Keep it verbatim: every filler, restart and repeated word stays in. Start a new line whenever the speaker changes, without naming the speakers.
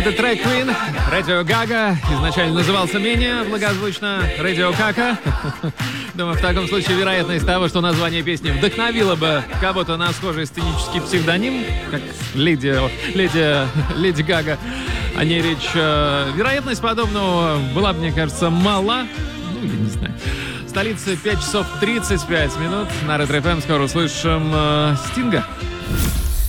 Это трек Queen, Radio Gaga, изначально назывался менее благозвучно Radio Caca. Думаю, в таком случае вероятность того, что название песни вдохновило бы кого-то на схожий сценический псевдоним, как Леди, Леди, Леди Гага, о ней речь, вероятность подобного была, мне кажется, мала. Ну, я не знаю. Столица пять часов тридцать пять минут. На Ретро эф эм скоро услышим э, Стинга.